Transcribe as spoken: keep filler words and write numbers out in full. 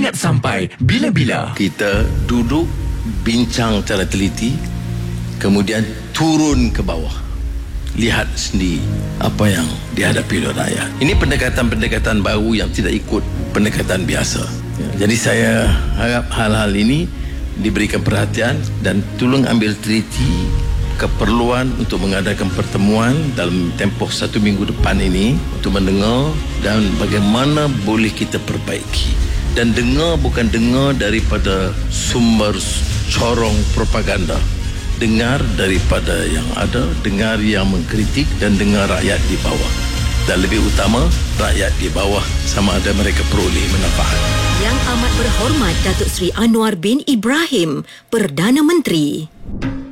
Ingat sampai bila-bila. Kita duduk, bincang secara teliti, kemudian turun ke bawah. Lihat sendiri apa yang dihadapi oleh rakyat. Ini pendekatan-pendekatan baru yang tidak ikut pendekatan biasa. Ya, jadi saya harap hal-hal ini diberikan perhatian dan tolong ambil teliti keperluan untuk mengadakan pertemuan dalam tempoh satu minggu depan ini untuk mendengar dan bagaimana boleh kita perbaiki. Dan dengar bukan dengar daripada sumber corong propaganda. Dengar daripada yang ada, dengar yang mengkritik dan dengar rakyat di bawah. Dan lebih utama, rakyat di bawah sama ada mereka peroleh manfaat. Yang amat berhormat Datuk Seri Anwar bin Ibrahim, Perdana Menteri.